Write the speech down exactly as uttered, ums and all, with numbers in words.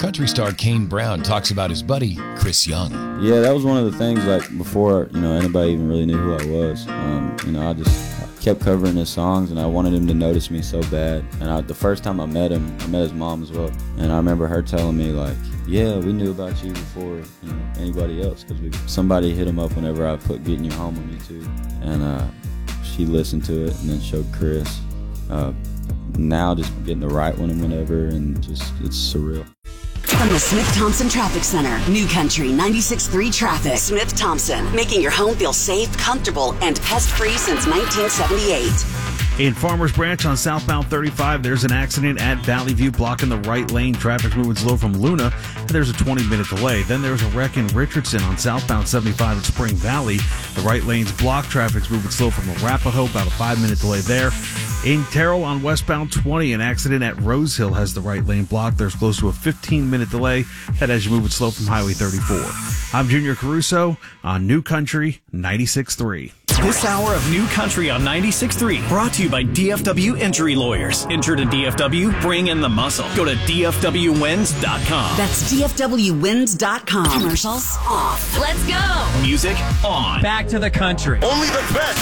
Country star Kane Brown talks about his buddy, Chris Young. Yeah, that was one of the things, like, before, you know, anybody even really knew who I was. Um, you know, I just kept covering his songs, and I wanted him to notice me so bad. And I, the first time I met him, I met his mom as well. And I remember her telling me, like, yeah, we knew about you before, you know, anybody else, because somebody hit him up whenever I put Getting You Home on YouTube. And uh, she listened to it and then showed Chris. Uh, now just getting the right one and whenever, and just, it's surreal. From the Smith-Thompson Traffic Center, New Country ninety-six point three Traffic. Smith-Thompson, making your home feel safe, comfortable, and pest-free since nineteen seventy-eight. In Farmers Branch on southbound thirty-five, there's an accident at Valley View blocking the right lane. Traffic's moving slow from Luna, and there's a twenty minute delay. Then there's a wreck in Richardson on southbound seventy-five at Spring Valley. The right lane's blocked. Traffic's moving slow from Arapahoe, about a five minute delay there. In Terrell on westbound twenty, an accident at Rose Hill has the right lane blocked. There's close to a fifteen minute delay. That as you move it slow from Highway thirty-four. I'm Junior Caruso on New Country ninety-six point three. This hour of New Country on ninety-six point three brought to you by D F W Injury Lawyers. Enter to D F W, bring in the muscle. Go to D F W wins dot com. That's D F W wins dot com. Commercials off. Let's go. Music on. Back to the country. Only the best